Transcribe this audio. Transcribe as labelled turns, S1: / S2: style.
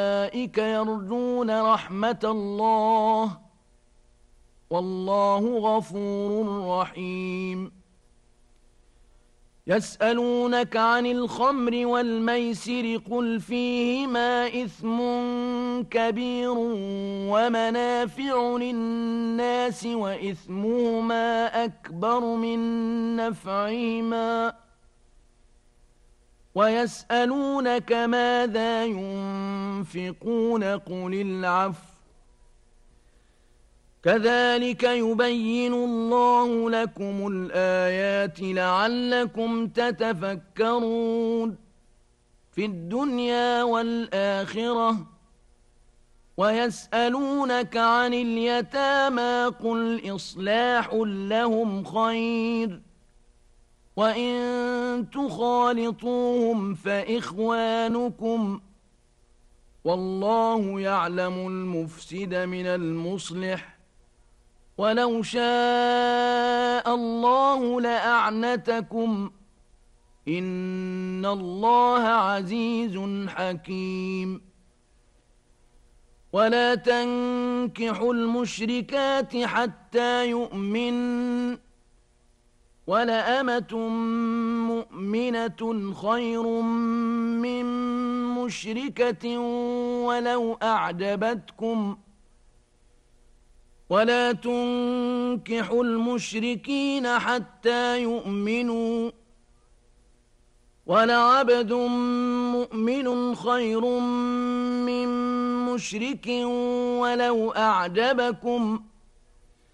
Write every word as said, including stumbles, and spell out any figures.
S1: أولئك يرجون رحمة الله والله غفور رحيم يسألونك عن الخمر والميسر قل فيهما إثم كبير ومنافع للناس وإثمهما أكبر من نفعهما ويسألونك ماذا ينفقون قل العفو كذلك يبين الله لكم الآيات لعلكم تتفكرون في الدنيا والآخرة ويسألونك عن اليتامى قل إصلاح لهم خير وإن تخالطوهم فإخوانكم والله يعلم المفسد من المصلح ولو شاء الله لأعنتكم إن الله عزيز حكيم ولا تنكحوا المشركات حتى يؤمن ولأمة مؤمنة خير من مشركة ولو أعجبتكم ولا تنكحوا المشركين حتى يؤمنوا ولعبد مؤمن خير من مشرك ولو أعجبكم